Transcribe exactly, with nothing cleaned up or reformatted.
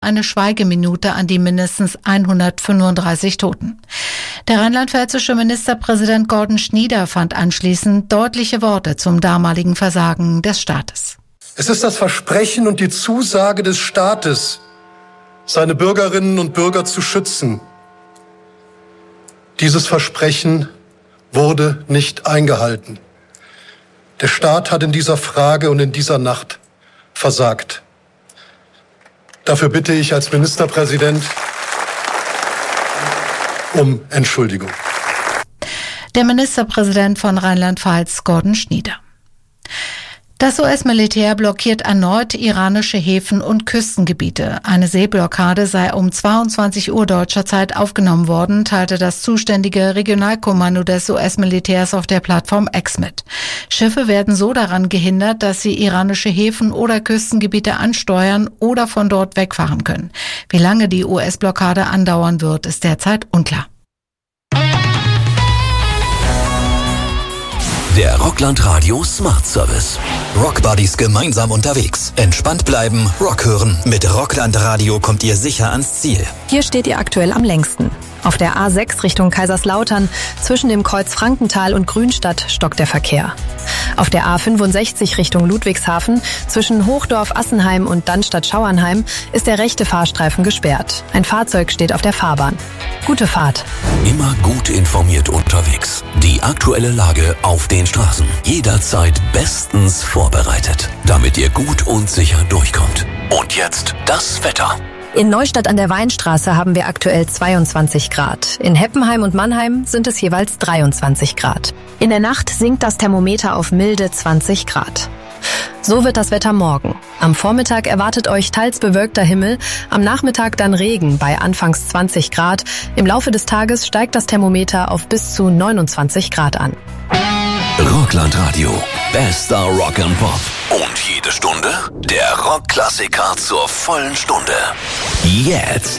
eine Schweigeminute an die mindestens hundertfünfunddreißig Toten. Der rheinland-pfälzische Ministerpräsident Gordon Schnieder fand anschließend deutliche Worte zum damaligen Versagen des Staates. Es ist das Versprechen und die Zusage des Staates, seine Bürgerinnen und Bürger zu schützen. Dieses Versprechen wurde nicht eingehalten. Der Staat hat in dieser Frage und in dieser Nacht versagt. Dafür bitte ich als Ministerpräsident um Entschuldigung. Der Ministerpräsident von Rheinland-Pfalz, Gordon Schnieder. Das U S-Militär blockiert erneut iranische Häfen und Küstengebiete. Eine Seeblockade sei um zweiundzwanzig Uhr deutscher Zeit aufgenommen worden, teilte das zuständige Regionalkommando des U S-Militärs auf der Plattform X mit. Schiffe werden so daran gehindert, dass sie iranische Häfen oder Küstengebiete ansteuern oder von dort wegfahren können. Wie lange die U S-Blockade andauern wird, ist derzeit unklar. Der Rockland Radio Smart Service. Rock Buddies gemeinsam unterwegs. Entspannt bleiben, Rock hören. Mit Rockland Radio kommt ihr sicher ans Ziel. Hier steht ihr aktuell am längsten. Auf der A sechs Richtung Kaiserslautern, zwischen dem Kreuz Frankenthal und Grünstadt stockt der Verkehr. Auf der A fünfundsechzig Richtung Ludwigshafen, zwischen Hochdorf-Assenheim und Dannstatt-Schauernheim ist der rechte Fahrstreifen gesperrt. Ein Fahrzeug steht auf der Fahrbahn. Gute Fahrt. Immer gut informiert unterwegs. Die aktuelle Lage auf den Straßen. Jederzeit bestens vorbereitet, damit ihr gut und sicher durchkommt. Und jetzt das Wetter. In Neustadt an der Weinstraße haben wir aktuell zweiundzwanzig Grad. In Heppenheim und Mannheim sind es jeweils dreiundzwanzig Grad. In der Nacht sinkt das Thermometer auf milde zwanzig Grad. So wird das Wetter morgen. Am Vormittag erwartet euch teils bewölkter Himmel, am Nachmittag dann Regen bei anfangs zwanzig Grad. Im Laufe des Tages steigt das Thermometer auf bis zu neunundzwanzig Grad an. Rockland Radio. Bester Rock and Pop. Und jede Stunde der Rockklassiker zur vollen Stunde. Jetzt